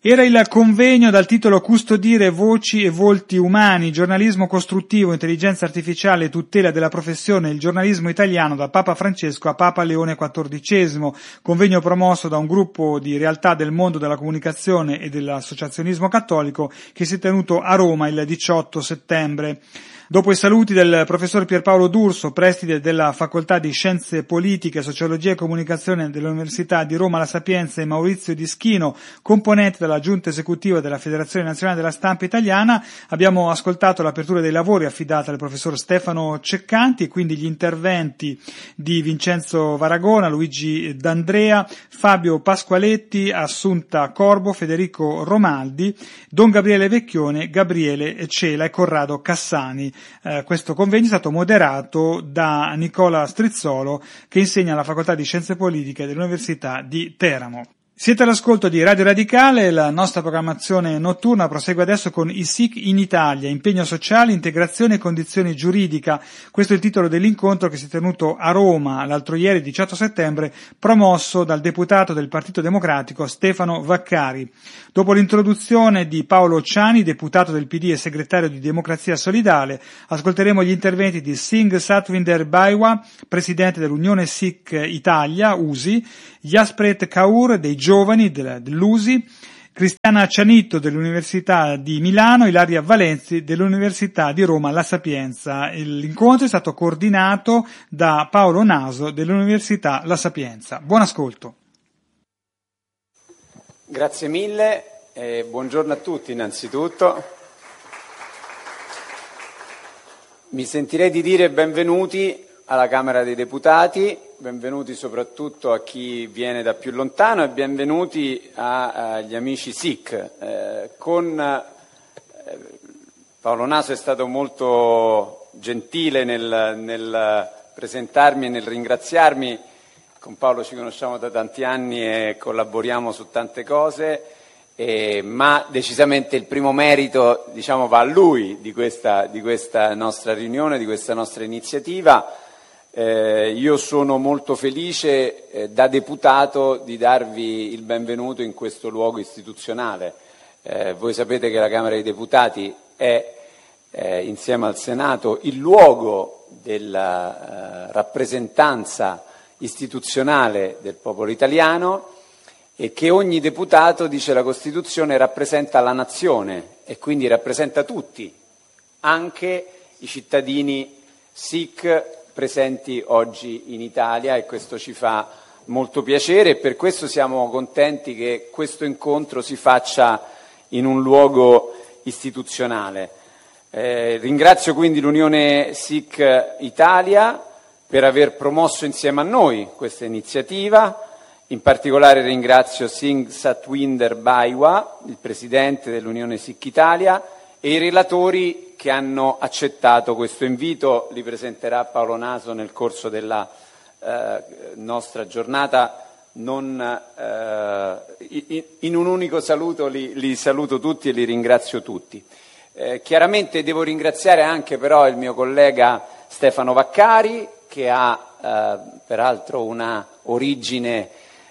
Era il convegno dal titolo Custodire voci e volti umani, giornalismo costruttivo, intelligenza artificiale e tutela della professione, il giornalismo italiano da Papa Francesco a Papa Leone XIV, convegno promosso da un gruppo di realtà del mondo della comunicazione e dell'associazionismo cattolico che si è tenuto a Roma il 18 settembre. Dopo i saluti del professor Pierpaolo D'Urso, preside della Facoltà di Scienze Politiche, Sociologia e Comunicazione dell'Università di Roma La Sapienza, e Maurizio Dischino, componente della Giunta Esecutiva della Federazione Nazionale della Stampa Italiana, abbiamo ascoltato l'apertura dei lavori affidata al professor Stefano Ceccanti e quindi gli interventi di Vincenzo Varagona, Luigi D'Andrea, Fabio Pasqualetti, Assunta Corbo, Federico Romaldi, Don Gabriele Vecchione, Gabriele Cela e Corrado Cassani. Questo convegno è stato moderato da Nicola Strizzolo, che insegna alla Facoltà di Scienze Politiche dell'Università di Teramo. Siete all'ascolto di Radio Radicale, la nostra programmazione notturna prosegue adesso con i SIC in Italia, impegno sociale, integrazione e condizione giuridica. Questo è il titolo dell'incontro che si è tenuto a Roma l'altro ieri, 18 settembre, promosso dal deputato del Partito Democratico Stefano Vaccari. Dopo l'introduzione di Paolo Ciani, deputato del PD e segretario di Democrazia Solidale, ascolteremo gli interventi di Singh Satwinder Baiwa, presidente dell'Unione SIC Italia, USI, Yaspret Kaur dei Giovani dell'USI, Cristiana Cianitto dell'Università di Milano, Ilaria Valenzi dell'Università di Roma La Sapienza. L'incontro è stato coordinato da Paolo Naso dell'Università La Sapienza. Buon ascolto. Grazie mille e buongiorno a tutti innanzitutto. Mi sentirei di dire benvenuti alla Camera dei Deputati, benvenuti soprattutto a chi viene da più lontano e benvenuti agli amici SIC. Paolo Naso è stato molto gentile nel presentarmi e nel ringraziarmi. Con Paolo ci conosciamo da tanti anni e collaboriamo su tante cose, ma decisamente il primo merito, va a lui di questa nostra riunione, di questa nostra iniziativa. Io sono molto felice da deputato di darvi il benvenuto in questo luogo istituzionale. Voi sapete che la Camera dei Deputati è, insieme al Senato, il luogo della rappresentanza istituzionale del popolo italiano e che ogni deputato, dice la Costituzione, rappresenta la nazione e quindi rappresenta tutti, anche i cittadini SIC presenti oggi in Italia, e questo ci fa molto piacere e per questo siamo contenti che questo incontro si faccia in un luogo istituzionale. Ringrazio quindi l'Unione SIC Italia per aver promosso insieme a noi questa iniziativa. In particolare ringrazio Singh Satwinder Baiwa, il presidente dell'Unione SIC Italia, e i relatori che hanno accettato questo invito. Li presenterà Paolo Naso nel corso della nostra giornata. In un unico saluto li saluto tutti e li ringrazio tutti. Chiaramente devo ringraziare anche però il mio collega Stefano Vaccari, che ha peraltro una origine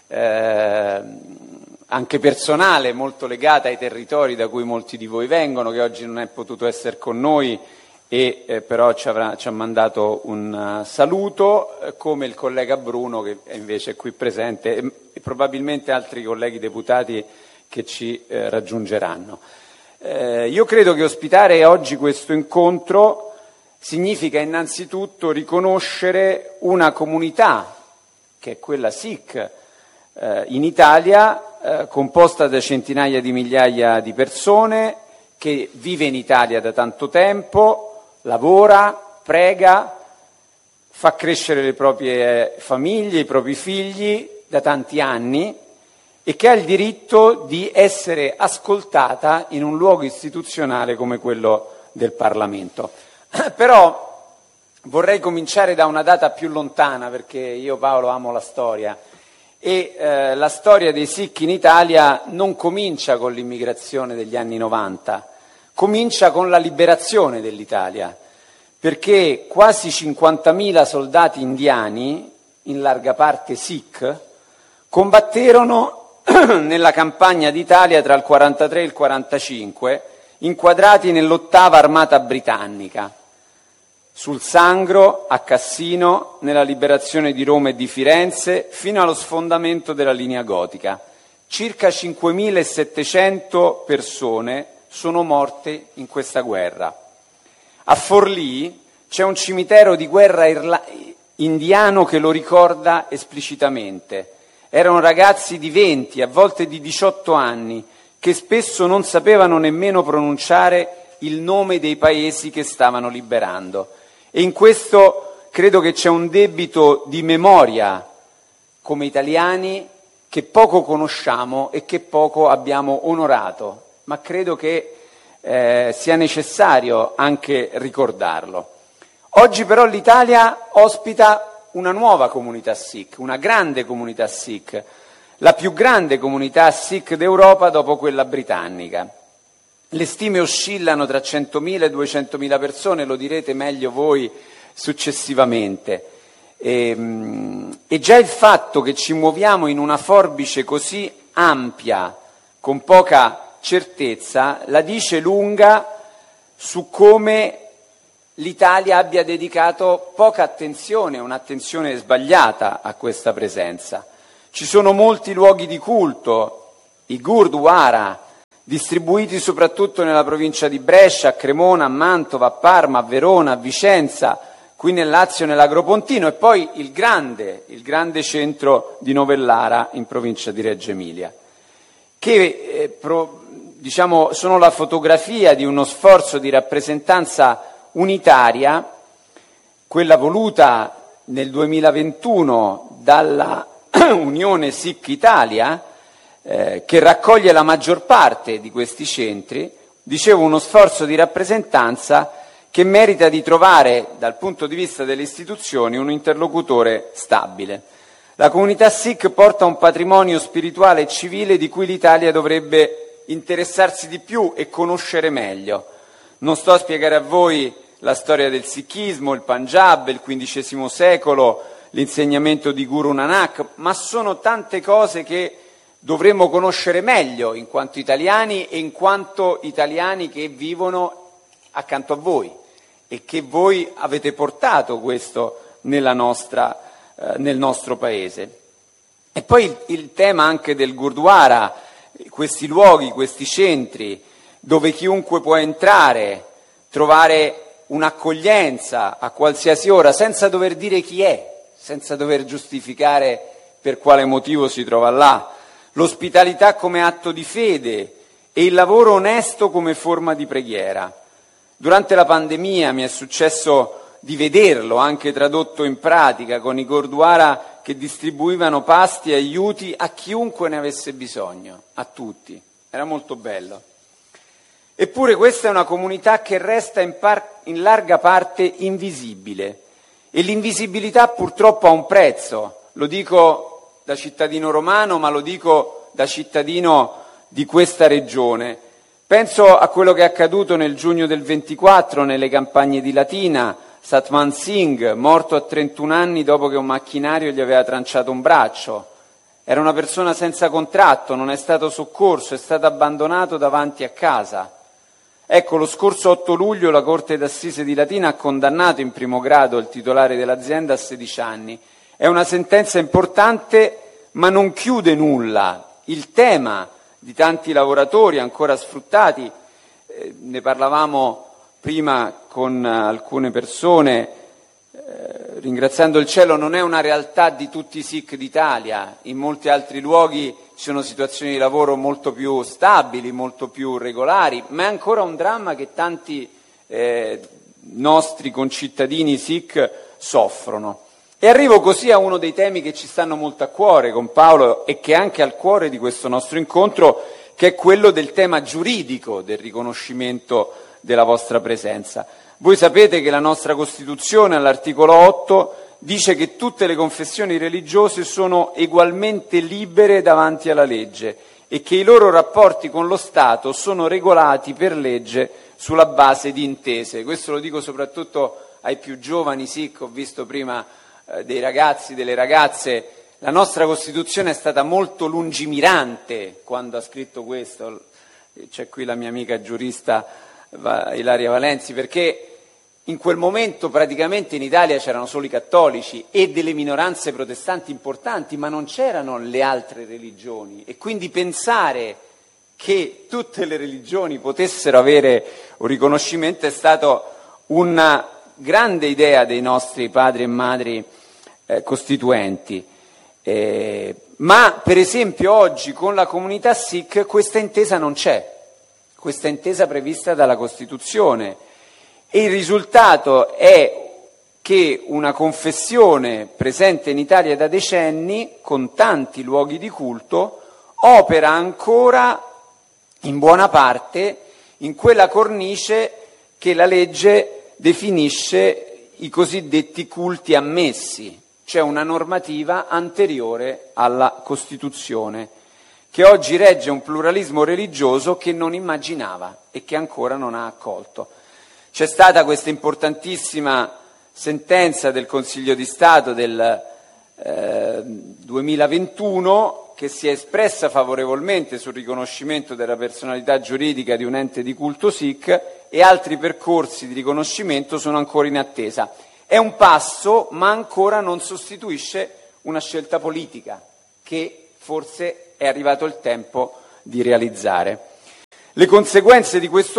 anche personale molto legata ai territori da cui molti di voi vengono, che oggi non è potuto essere con noi e però ci ha mandato un saluto, come il collega Bruno che invece è qui presente e probabilmente altri colleghi deputati che ci raggiungeranno. Io credo che ospitare oggi questo incontro significa innanzitutto riconoscere una comunità, che è quella SIC, in Italia, composta da centinaia di migliaia di persone, che vive in Italia da tanto tempo, lavora, prega, fa crescere le proprie famiglie, i propri figli da tanti anni e che ha il diritto di essere ascoltata in un luogo istituzionale come quello del Parlamento. Però vorrei cominciare da una data più lontana, perché io, Paolo, amo la storia e la storia dei SIC in Italia non comincia con l'immigrazione degli anni 90, comincia con la liberazione dell'Italia, perché quasi 50.000 soldati indiani, in larga parte SIC, combatterono nella campagna d'Italia tra il 43 e il 45, inquadrati nell'8ª armata britannica, sul Sangro, a Cassino, nella liberazione di Roma e di Firenze, fino allo sfondamento della linea gotica. Circa 5.700 persone sono morte in questa guerra. A Forlì c'è un cimitero di guerra indiano che lo ricorda esplicitamente. Erano ragazzi di 20, a volte di 18 anni, che spesso non sapevano nemmeno pronunciare il nome dei paesi che stavano liberando. E in questo credo che c'è un debito di memoria come italiani che poco conosciamo e che poco abbiamo onorato, ma credo che sia necessario anche ricordarlo. Oggi però l'Italia ospita una nuova comunità Sikh, una grande comunità Sikh, la più grande comunità Sikh d'Europa dopo quella britannica. Le stime oscillano tra 100.000 e 200.000 persone, lo direte meglio voi successivamente. E già il fatto che ci muoviamo in una forbice così ampia, con poca certezza, la dice lunga su come l'Italia abbia dedicato poca attenzione, un'attenzione sbagliata a questa presenza. Ci sono molti luoghi di culto, i Gurdwara, distribuiti soprattutto nella provincia di Brescia, a Cremona, a Mantova, a Parma, a Verona, a Vicenza, qui nel Lazio, nell'Agropontino, e poi il grande centro di Novellara in provincia di Reggio Emilia, che sono la fotografia di uno sforzo di rappresentanza unitaria, quella voluta nel 2021 dalla Unione Sikh Italia, che raccoglie la maggior parte di questi centri. Dicevo, uno sforzo di rappresentanza che merita di trovare, dal punto di vista delle istituzioni, un interlocutore stabile. La comunità Sikh porta un patrimonio spirituale e civile di cui l'Italia dovrebbe interessarsi di più e conoscere meglio. Non sto a spiegare a voi la storia del Sikhismo, il Punjab, il XV secolo, l'insegnamento di Guru Nanak, ma sono tante cose che dovremmo conoscere meglio in quanto italiani e in quanto italiani che vivono accanto a voi e che voi avete portato questo nel nostro paese. E poi il tema anche del Gurdwara, questi luoghi, questi centri dove chiunque può entrare, trovare un'accoglienza a qualsiasi ora, senza dover dire chi è, senza dover giustificare per quale motivo si trova là, l'ospitalità come atto di fede e il lavoro onesto come forma di preghiera. Durante la pandemia mi è successo di vederlo anche tradotto in pratica con i Gurdwara che distribuivano pasti e aiuti a chiunque ne avesse bisogno, a tutti. Era molto bello. Eppure questa è una comunità che resta in larga parte invisibile e l'invisibilità purtroppo ha un prezzo. Lo dico da cittadino romano, ma lo dico da cittadino di questa regione. Penso a quello che è accaduto nel giugno del 24 nelle campagne di Latina, Satman Singh, morto a 31 anni dopo che un macchinario gli aveva tranciato un braccio. Era una persona senza contratto, non è stato soccorso, è stato abbandonato davanti a casa. Ecco, lo scorso 8 luglio la Corte d'Assise di Latina ha condannato in primo grado il titolare dell'azienda a 16 anni. È una sentenza importante, ma non chiude nulla. Il tema di tanti lavoratori ancora sfruttati, ne parlavamo prima con alcune persone, ringraziando il cielo, non è una realtà di tutti i Sikh d'Italia. In molti altri luoghi ci sono situazioni di lavoro molto più stabili, molto più regolari, ma è ancora un dramma che tanti nostri concittadini Sikh soffrono. E arrivo così a uno dei temi che ci stanno molto a cuore con Paolo e che è anche al cuore di questo nostro incontro, che è quello del tema giuridico del riconoscimento della vostra presenza. Voi sapete che la nostra Costituzione, all'articolo 8, dice che tutte le confessioni religiose sono egualmente libere davanti alla legge e che i loro rapporti con lo Stato sono regolati per legge sulla base di intese. Questo lo dico soprattutto ai più giovani Sikh, ho visto prima dei ragazzi, delle ragazze, La nostra Costituzione è stata molto lungimirante quando ha scritto questo, c'è qui la mia amica giurista Ilaria Valenzi, perché in quel momento praticamente in Italia c'erano solo i cattolici e delle minoranze protestanti importanti, ma non c'erano le altre religioni, e quindi pensare che tutte le religioni potessero avere un riconoscimento è stato una grande idea dei nostri padri e madri costituenti. Ma per esempio oggi con la comunità Sikh questa intesa non c'è, questa intesa prevista dalla Costituzione, e il risultato è che una confessione presente in Italia da decenni, con tanti luoghi di culto, opera ancora in buona parte in quella cornice che la legge definisce i cosiddetti culti ammessi, cioè una normativa anteriore alla Costituzione, che oggi regge un pluralismo religioso che non immaginava e che ancora non ha accolto. C'è stata questa importantissima sentenza del Consiglio di Stato del 2021 che si è espressa favorevolmente sul riconoscimento della personalità giuridica di un ente di culto Sikh, e altri percorsi di riconoscimento sono ancora in attesa. È un passo, ma ancora non sostituisce una scelta politica che forse è arrivato il tempo di realizzare. Le conseguenze di questo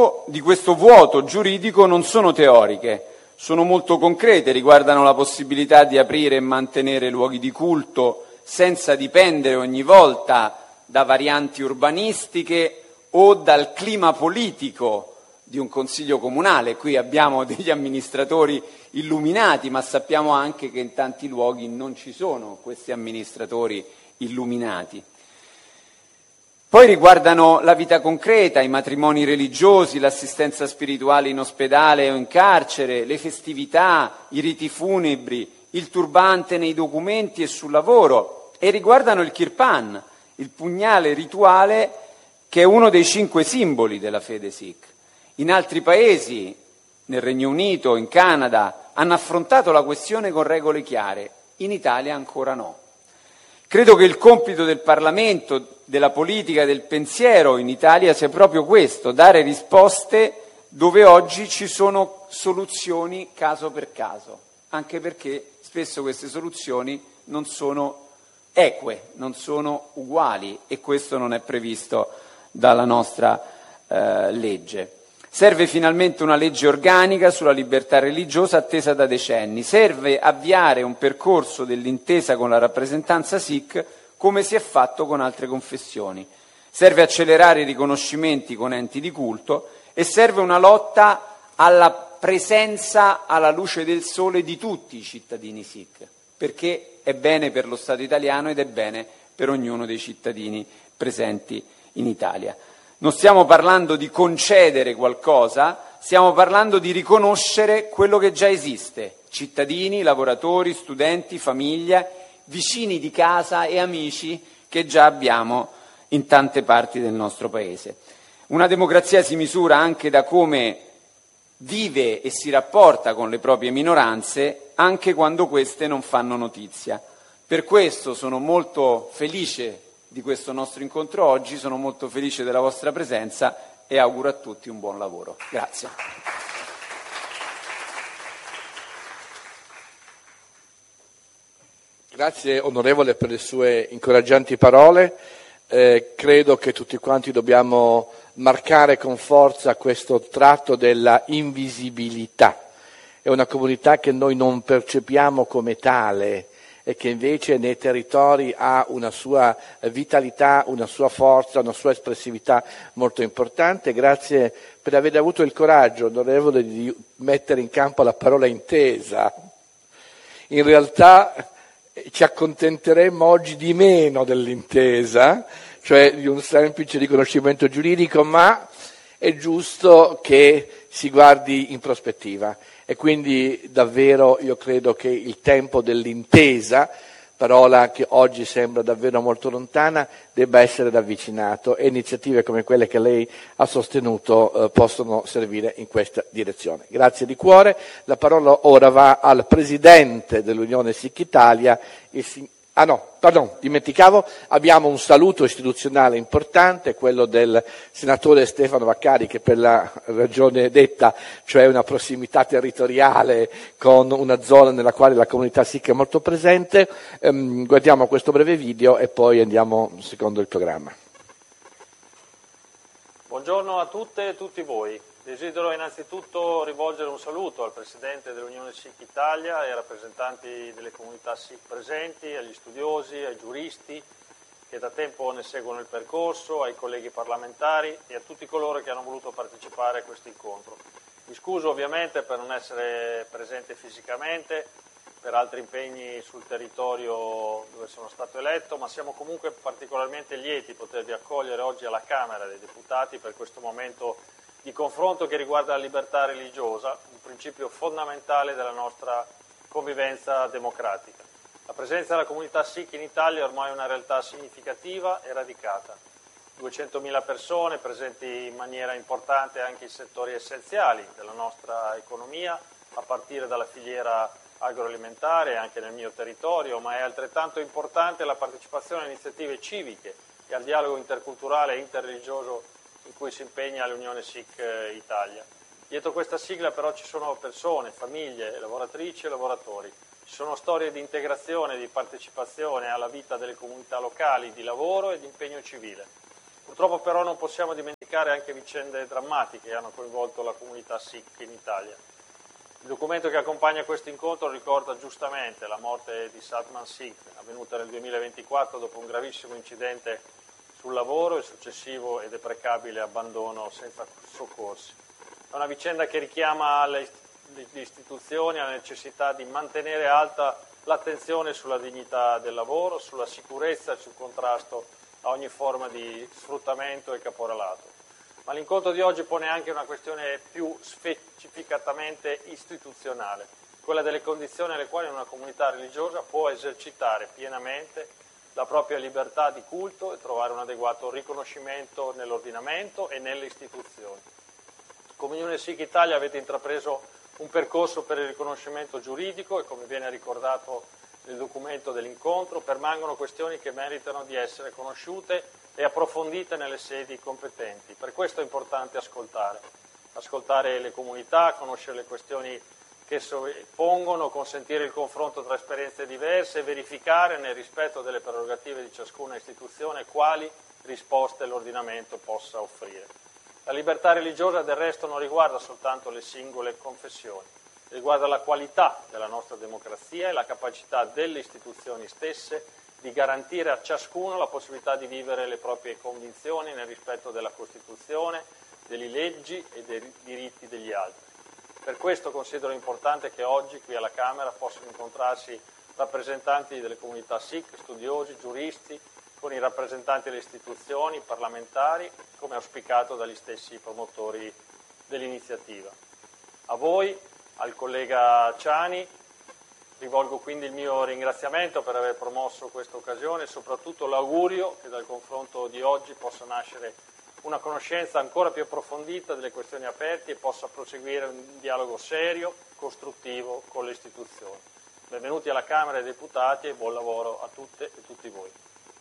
vuoto giuridico non sono teoriche, sono molto concrete, riguardano la possibilità di aprire e mantenere luoghi di culto senza dipendere ogni volta da varianti urbanistiche o dal clima politico di un consiglio comunale. Qui abbiamo degli amministratori illuminati, ma sappiamo anche che in tanti luoghi non ci sono questi amministratori illuminati. Poi riguardano la vita concreta, i matrimoni religiosi, l'assistenza spirituale in ospedale o in carcere, le festività, i riti funebri, il turbante nei documenti e sul lavoro, e riguardano il kirpan, il pugnale rituale che è uno dei 5 simboli della fede Sikh. In altri paesi, nel Regno Unito, in Canada, hanno affrontato la questione con regole chiare, in Italia ancora no. Credo che il compito del Parlamento, della politica e del pensiero in Italia sia proprio questo, dare risposte dove oggi ci sono soluzioni caso per caso, anche perché spesso queste soluzioni non sono eque, non sono uguali, e questo non è previsto dalla nostra legge. Serve finalmente una legge organica sulla libertà religiosa attesa da decenni. Serve avviare un percorso dell'intesa con la rappresentanza Sikh, come si è fatto con altre confessioni. Serve accelerare i riconoscimenti con enti di culto e serve una lotta alla presenza alla luce del sole di tutti i cittadini Sikh, perché è bene per lo Stato italiano ed è bene per ognuno dei cittadini presenti in Italia. Non stiamo parlando di concedere qualcosa, stiamo parlando di riconoscere quello che già esiste: cittadini, lavoratori, studenti, famiglia, vicini di casa e amici che già abbiamo in tante parti del nostro Paese. Una democrazia si misura anche da come vive e si rapporta con le proprie minoranze, anche quando queste non fanno notizia. Per questo sono molto felice di questo nostro incontro oggi, sono molto felice della vostra presenza e auguro a tutti un buon lavoro. Grazie. Grazie onorevole per le sue incoraggianti parole. Credo che tutti quanti dobbiamo marcare con forza questo tratto della invisibilità. È una comunità che noi non percepiamo come tale e che invece nei territori ha una sua vitalità, una sua forza, una sua espressività molto importante. Grazie per aver avuto il coraggio, onorevole, di mettere in campo la parola intesa. In realtà ci accontenteremmo oggi di meno dell'intesa, cioè di un semplice riconoscimento giuridico, ma è giusto che si guardi in prospettiva. E quindi davvero io credo che il tempo dell'intesa, parola che oggi sembra davvero molto lontana, debba essere ravvicinato, e iniziative come quelle che lei ha sostenuto possono servire in questa direzione. Grazie di cuore. La parola ora va al Presidente dell'Unione Sikh Italia, il dimenticavo, abbiamo un saluto istituzionale importante, quello del senatore Stefano Vaccari, che per la ragione detta, cioè una prossimità territoriale con una zona nella quale la comunità Sikh è molto presente. Guardiamo questo breve video e poi andiamo secondo il programma. Buongiorno a tutte e tutti voi. Desidero innanzitutto rivolgere un saluto al Presidente dell'Unione Sikh Italia e ai rappresentanti delle comunità Sikh presenti, agli studiosi, ai giuristi che da tempo ne seguono il percorso, ai colleghi parlamentari e a tutti coloro che hanno voluto partecipare a questo incontro. Mi scuso ovviamente per non essere presente fisicamente, per altri impegni sul territorio dove sono stato eletto, ma siamo comunque particolarmente lieti di potervi accogliere oggi alla Camera dei Deputati per questo momento di confronto che riguarda la libertà religiosa, un principio fondamentale della nostra convivenza democratica. La presenza della comunità Sikh in Italia è ormai una realtà significativa e radicata. 200.000 persone presenti in maniera importante anche in settori essenziali della nostra economia, a partire dalla filiera agroalimentare anche nel mio territorio, ma è altrettanto importante la partecipazione a iniziative civiche e al dialogo interculturale e interreligioso in cui si impegna l'Unione Sikh Italia. Dietro questa sigla però ci sono persone, famiglie, lavoratrici e lavoratori. Ci sono storie di integrazione e di partecipazione alla vita delle comunità locali, di lavoro e di impegno civile. Purtroppo però non possiamo dimenticare anche vicende drammatiche che hanno coinvolto la comunità Sikh in Italia. Il documento che accompagna questo incontro ricorda giustamente la morte di Satman Singh, avvenuta nel 2024 dopo un gravissimo incidente sul lavoro e il successivo e deprecabile abbandono senza soccorsi. È una vicenda che richiama le istituzioni alla necessità di mantenere alta l'attenzione sulla dignità del lavoro, sulla sicurezza e sul contrasto a ogni forma di sfruttamento e caporalato. Ma l'incontro di oggi pone anche una questione più specificatamente istituzionale, quella delle condizioni alle quali una comunità religiosa può esercitare pienamente la propria libertà di culto e trovare un adeguato riconoscimento nell'ordinamento e nelle istituzioni. Come Unione Sikh Italia avete intrapreso un percorso per il riconoscimento giuridico e, come viene ricordato nel documento dell'incontro, permangono questioni che meritano di essere conosciute e approfondite nelle sedi competenti. Per questo è importante ascoltare le comunità, conoscere le questioni che pongono, consentire il confronto tra esperienze diverse e verificare, nel rispetto delle prerogative di ciascuna istituzione, quali risposte l'ordinamento possa offrire. La libertà religiosa del resto non riguarda soltanto le singole confessioni, riguarda la qualità della nostra democrazia e la capacità delle istituzioni stesse di garantire a ciascuno la possibilità di vivere le proprie convinzioni nel rispetto della Costituzione, delle leggi e dei diritti degli altri. Per questo considero importante che oggi qui alla Camera possano incontrarsi rappresentanti delle comunità Sikh, studiosi, giuristi, con i rappresentanti delle istituzioni, parlamentari, come auspicato dagli stessi promotori dell'iniziativa. A voi, al collega Ciani, rivolgo quindi il mio ringraziamento per aver promosso questa occasione e soprattutto l'augurio che dal confronto di oggi possa nascere una conoscenza ancora più approfondita delle questioni aperte e possa proseguire un dialogo serio, costruttivo con le istituzioni. Benvenuti alla Camera dei Deputati e buon lavoro a tutte e tutti voi.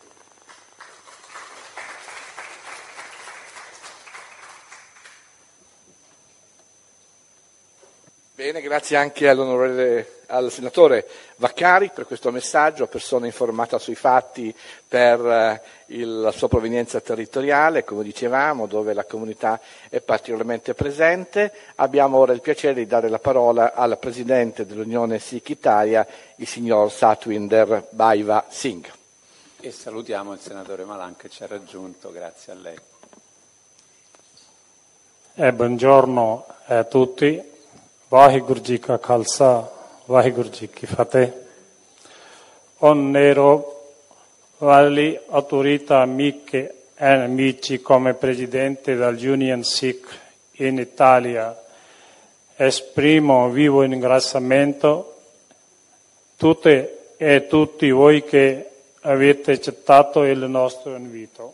Bene, grazie anche al senatore Vaccari per questo messaggio, persona informata sui fatti per la sua provenienza territoriale, come dicevamo, dove la comunità è particolarmente presente. Abbiamo ora il piacere di dare la parola al Presidente dell'Unione Sikh Italia, il signor Satwinder Bhaiva Singh. E salutiamo il senatore Malan che ci ha raggiunto, grazie a lei. Buongiorno a tutti. Vaheguru Ji Ka Khalsa, Vaheguru Ji Ki Fateh. Onorevoli autorità amiche e amici, come Presidente dell'Union Sikh in Italia, esprimo vivo ringraziamento tutte e tutti voi che avete accettato il nostro invito.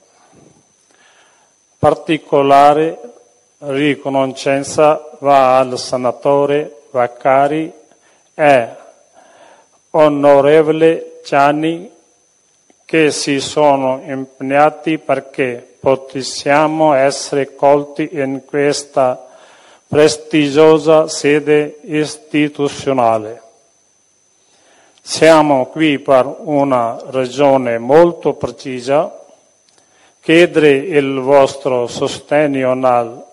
Particolare riconoscenza va al senatore Vaccari e onorevole Ciani che si sono impegnati perché possiamo essere colti in questa prestigiosa sede istituzionale. Siamo qui per una ragione molto precisa: chiedere il vostro sostegno nella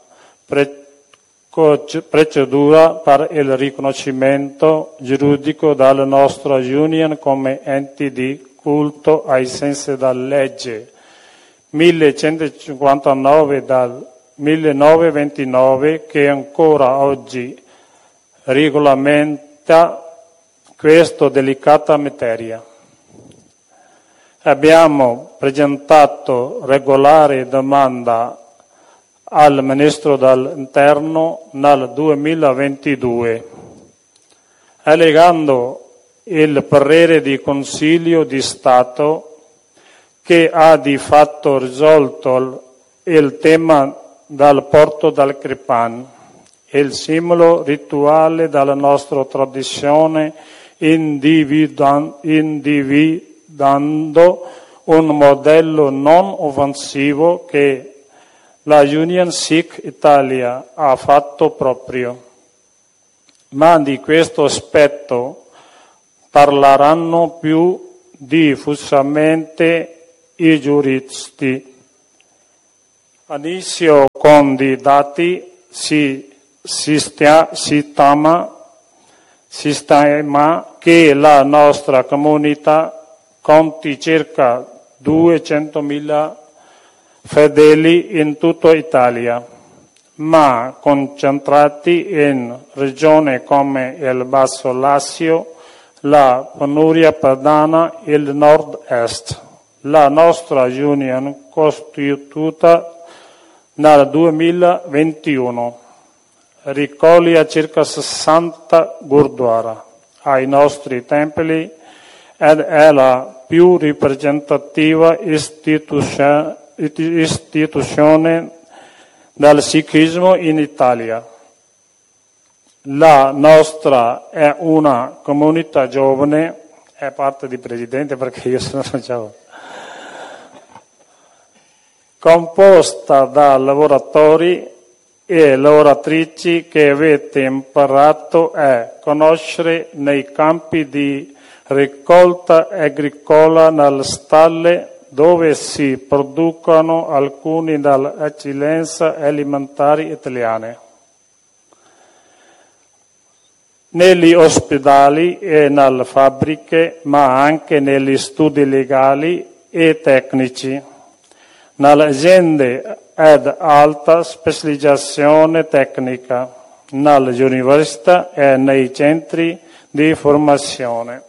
procedura per il riconoscimento giuridico della nostra Union come ente di culto ai sensi della legge 1159 del 1929, che ancora oggi regolamenta questa delicata materia. Abbiamo presentato regolare domanda al Ministro dell'Interno nel 2022, allegando il parere di Consiglio di Stato che ha di fatto risolto il tema del porto del Cripan, il simbolo rituale della nostra tradizione, individuando un modello non offensivo che la Union Sikh Italia ha fatto proprio. Ma di questo aspetto parleranno più diffusamente i giuristi. Inizio con i dati. Si stima che la nostra comunità conti circa 200.000 fedeli in tutta Italia, ma concentrati in regioni come il Basso Lazio, la Pianuria Padana e il Nord-Est. La nostra Union, costituita nel 2021, raccoglie circa 60 gurdwara ai nostri templi ed è la più rappresentativa istituzione del sikhismo in Italia. La nostra è una comunità giovane, è parte di presidente perché io sono giovane, composta da lavoratori e lavoratrici che avete imparato a conoscere nei campi di raccolta agricola, nelle stalle dove si producono alcune delle eccellenze alimentari italiane, negli ospedali e nelle fabbriche, ma anche negli studi legali e tecnici, nelle aziende ad alta specializzazione tecnica, nelle università e nei centri di formazione.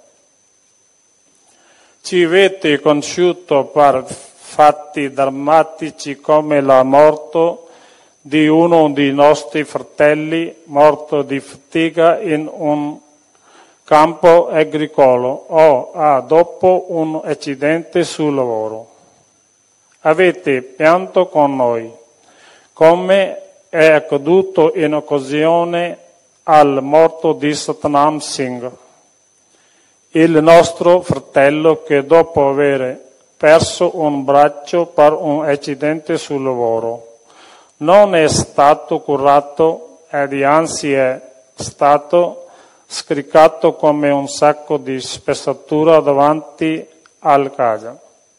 Ci avete conosciuto per fatti drammatici come la morte di uno dei nostri fratelli, morto di fatica in un campo agricolo o dopo un accidente sul lavoro. Avete pianto con noi, come è accaduto in occasione al morto di Satnam Singh, il nostro fratello che dopo aver perso un braccio per un accidente sul lavoro non è stato curato ed anzi è stato scaricato come un sacco di spazzatura davanti al casa.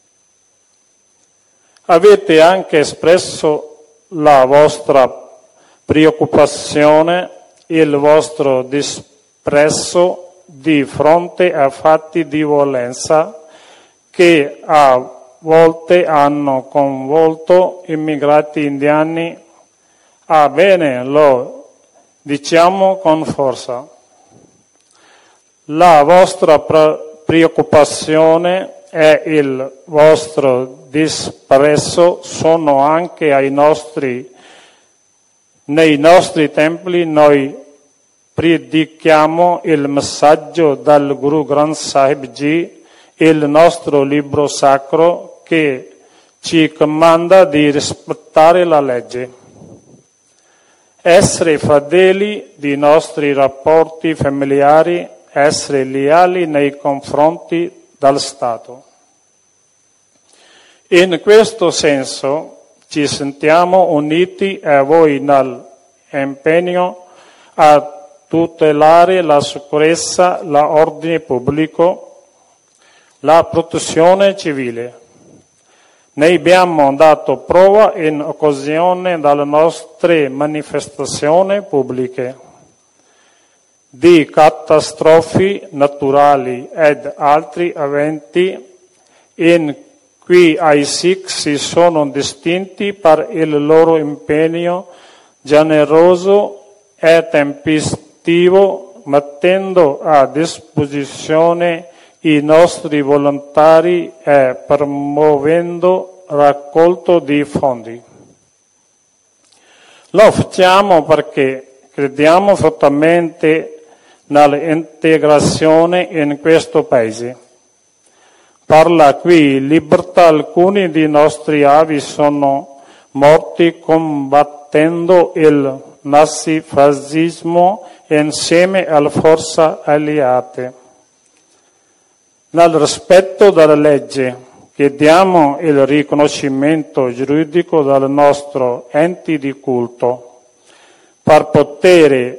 Avete anche espresso la vostra preoccupazione, il vostro disprezzo di fronte a fatti di violenza che a volte hanno coinvolto immigrati indiani. Bene, lo diciamo con forza. La vostra preoccupazione e il vostro disprezzo sono anche nei nostri templi. Noi predichiamo il messaggio del Guru Granth Sahib Ji, il nostro libro sacro che ci comanda di rispettare la legge, essere fedeli dei nostri rapporti familiari, essere leali nei confronti del Stato. In questo senso ci sentiamo uniti a voi nell'impegno a tutelare la sicurezza, l'ordine pubblico, la protezione civile. Ne abbiamo dato prova in occasione delle nostre manifestazioni pubbliche di catastrofi naturali ed altri eventi in cui i Sikh si sono distinti per il loro impegno generoso e tempestivo, mettendo a disposizione i nostri volontari e promuovendo raccolto di fondi. Lo facciamo perché crediamo fortemente nell'integrazione in questo Paese, per la cui libertà alcuni dei nostri avi sono morti combattendo il nazifascismo insieme alle forze alleate. Nel rispetto della legge, chiediamo il riconoscimento giuridico del nostro ente di culto per poter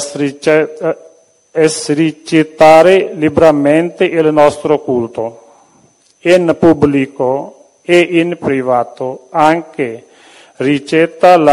esercitare liberamente il nostro culto, in pubblico e in privato, anche ricetta la